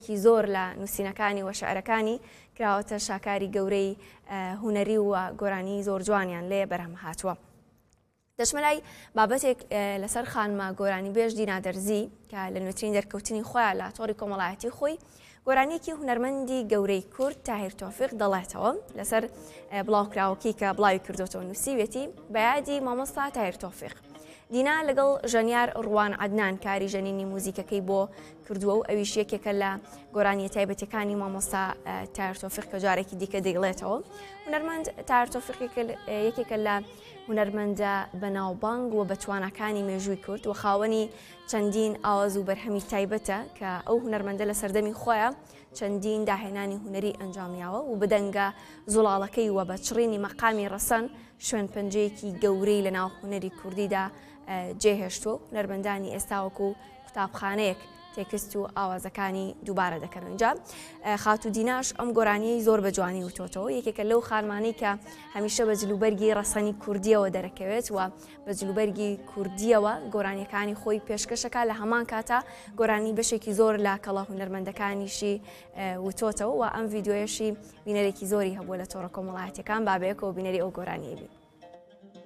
کی زۆر لە نووسینەکانی و شعرەکانی کراوەتە شاکاری گەورەی هونەری و گۆرانی زۆر جوانیان لێ بەرهەم هاتووە. دەچمە بابەتێک لەسەر خانمە گۆرانی بێژ دینا دەرزی کە لە نوێترین دەرکەوتنی خۆیان لە تۆڕی کۆمەڵایەتی خۆی گۆرانیەکی هونەرمەندی گەورەی کورد تاهیر تۆفیق دەڵێتەوە لەسەر بڵاوکراوەکی کە بڵاوی کردوتەوە نووسیوێتی بە یادی مامۆستا تاهیر تۆفیق. دینا لەگەڵ ژەنیار ڕوان عەدنان کاری ژەنینی موزیکەکەی بۆ کردووە و ئەویش یەکێکە لە گۆرانیە تایبەتەکانی مامۆستا تاهیر تۆفیق کە جارێکی دیکە دەیڵێتەوە. هونەرمەند تاهیر تۆفیق یەکێکە لە هونەرمەندە بەناوبانگ و بەتوانەکانی مێژووی کورد و خاوەنی چەندین ئاواز و بەرهەمی تایبەتە کە ئەو هونەرمەندە لە سەردەمی خۆیان چەندین داهێنانی هونەری ئەنجامیاوە و بەدەنگە زوڵاڵەکەی وە بە چڕینی مەقامی ڕەسەن شوێن پەنجەیەکی گەورەی لە ناو هونەری کوردیدا جێهێشتووە. هونەرمەندانی ئێستا وەکو قوتابخانەیەک تێکست و ئاوازەکانی دووبارە دەکەن. اینجا خاتو دیناش ئەم گۆرانیەی زۆر بە جوانی وتۆتەوە، یەکێکە لەو خانمانەی کە هەمیشە بە جلوبەرگی ڕەسەنی کوردیەوە دەرەکەوێت و بە جلوبەرگی کوردیەوە گۆرانیەکانی خۆی پێشکەشەکە لە هەمان کاتە گۆرانی بەشێکی زۆر لە کەڵە هونەرمەندەکانیشی وتۆتەوە و ئەم ڤیدیۆیەشی بینەرێکی زۆری هەبووە لە تۆڕە کۆمەڵایەتیەکان. بابەیەکەوە بینەری ئەو گۆرانیە بین.